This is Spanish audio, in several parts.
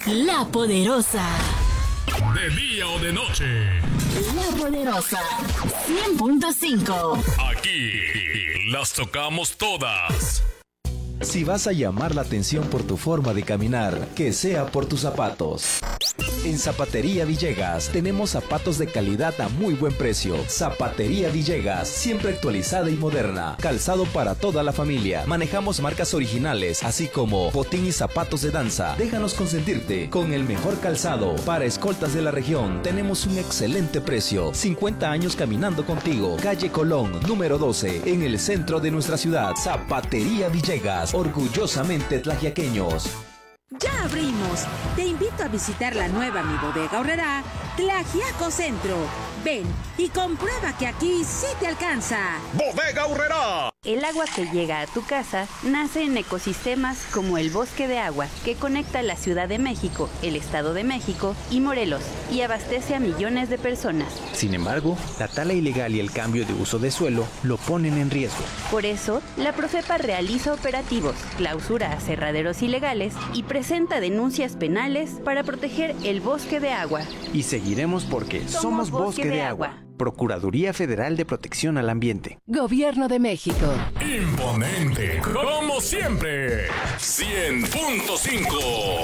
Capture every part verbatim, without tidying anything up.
La Poderosa. ¿De día o de noche? La Poderosa. cien punto cinco. Aquí las tocamos todas. Si vas a llamar la atención por tu forma de caminar, que sea por tus zapatos. En Zapatería Villegas tenemos zapatos de calidad a muy buen precio. Zapatería Villegas, siempre actualizada y moderna. Calzado para toda la familia. Manejamos marcas originales, así como botín y zapatos de danza. Déjanos consentirte con el mejor calzado. Para escoltas de la región, tenemos un excelente precio. cincuenta años caminando contigo. Calle Colón, número doce, en el centro de nuestra ciudad. Zapatería Villegas, orgullosamente tlaxiaqueños. ¡Ya abrimos! Te invito a visitar la nueva Mi Bodega Aurrerá, Tlaxiaco Centro. Ven y comprueba que aquí sí te alcanza. ¡Bodega Aurrerá! El agua que llega a tu casa nace en ecosistemas como el Bosque de Agua, que conecta la Ciudad de México, el Estado de México y Morelos, y abastece a millones de personas. Sin embargo, la tala ilegal y el cambio de uso de suelo lo ponen en riesgo. Por eso, la Profepa realiza operativos, clausura aserraderos ilegales y presenta denuncias penales para proteger el Bosque de Agua. Y seguiremos porque somos, somos Bosque, Bosque de, de Agua. Agua. Procuraduría Federal de Protección al Ambiente. Gobierno de México. Imponente, como siempre. cien punto cinco.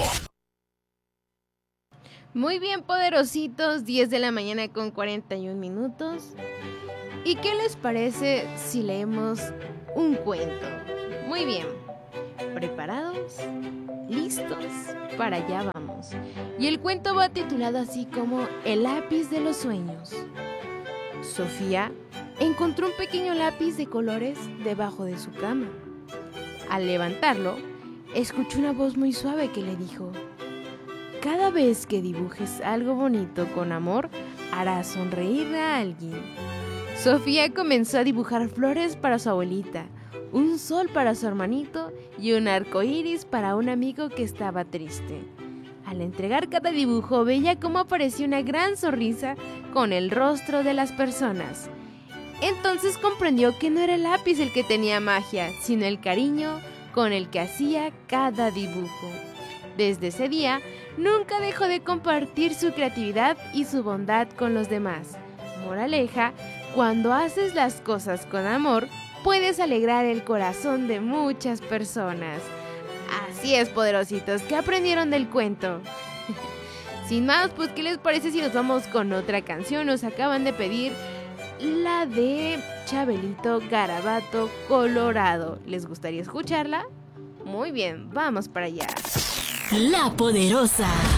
Muy bien, poderositos, diez de la mañana con cuarenta y un minutos. ¿Y qué les parece si leemos un cuento? Muy bien. ¿Preparados? ¿Listos? Para allá vamos. Y el cuento va titulado así como El lápiz de los sueños. Sofía encontró un pequeño lápiz de colores debajo de su cama. Al levantarlo, escuchó una voz muy suave que le dijo: cada vez que dibujes algo bonito con amor, harás sonreír a alguien. Sofía comenzó a dibujar flores para su abuelita, un sol para su hermanito y un arco iris para un amigo que estaba triste. Al entregar cada dibujo, veía cómo aparecía una gran sonrisa con el rostro de las personas. Entonces comprendió que no era el lápiz el que tenía magia, sino el cariño con el que hacía cada dibujo. Desde ese día, nunca dejó de compartir su creatividad y su bondad con los demás. Moraleja: cuando haces las cosas con amor, puedes alegrar el corazón de muchas personas. Así es, poderositos, ¿qué aprendieron del cuento? Sin más, pues, ¿qué les parece si nos vamos con otra canción? Nos acaban de pedir la de Chabelito Garabato Colorado. ¿Les gustaría escucharla? Muy bien, vamos para allá. La Poderosa.